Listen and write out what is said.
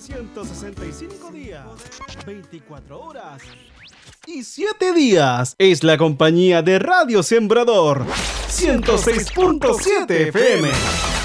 365 días, 24 horas y 7 días. Es la compañía de Radio Sembrador 106.7 FM.